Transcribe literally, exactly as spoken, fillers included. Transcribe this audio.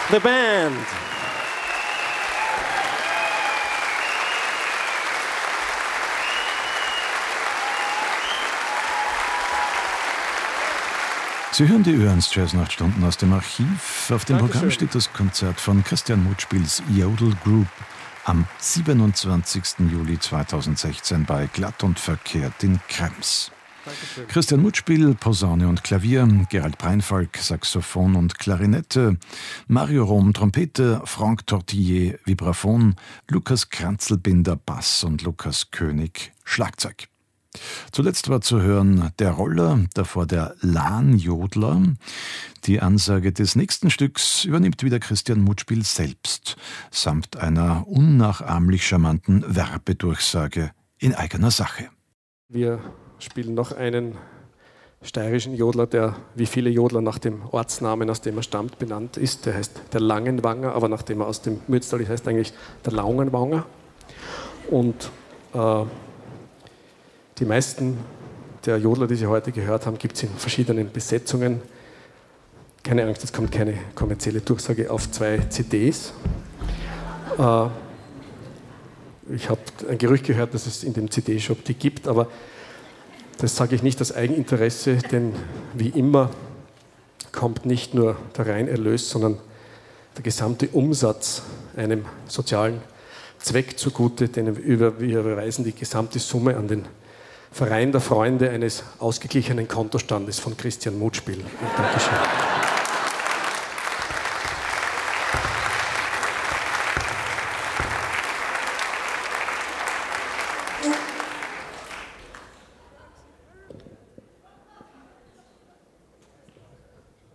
The Band. Sie hören die Ö-eins Jazz-Nachtstunden aus dem Archiv. Auf dem Dankeschön. Programm steht das Konzert von Christian Mutspiels Jodel Group am siebenundzwanzigsten Juli zweitausendsechzehn bei Glatt und Verkehrt in Krems. Dankeschön. Christian Mutspiel, Posaune und Klavier, Gerald Breinfalk, Saxophon und Klarinette, Mario Rom, Trompete, Franck Tortiller, Vibraphon, Lukas Kranzelbinder, Bass und Lukas König, Schlagzeug. Zuletzt war zu hören der Roller, davor der Lahnjodler. Die Ansage des nächsten Stücks übernimmt wieder Christian Mutspiel selbst, samt einer unnachahmlich charmanten Werbedurchsage in eigener Sache. Wir spielen noch einen steirischen Jodler, der wie viele Jodler nach dem Ortsnamen, aus dem er stammt, benannt ist. Der heißt der Langenwanger, aber nachdem er aus dem Mürztal ist, heißt er eigentlich der Lauenwanger. Und äh, die meisten der Jodler, die Sie heute gehört haben, gibt es in verschiedenen Besetzungen. Keine Angst, es kommt keine kommerzielle Durchsage auf zwei C Ds. Äh, ich habe ein Gerücht gehört, dass es in dem C D-Shop die gibt, aber das sage ich nicht aus Eigeninteresse, denn wie immer kommt nicht nur der Reinerlös, sondern der gesamte Umsatz einem sozialen Zweck zugute, denn wir überweisen die gesamte Summe an den Verein der Freunde eines ausgeglichenen Kontostandes von Christian Mutspiel. Dankeschön.